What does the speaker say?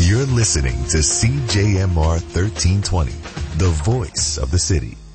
You're listening to CJMR 1320, the voice of the city.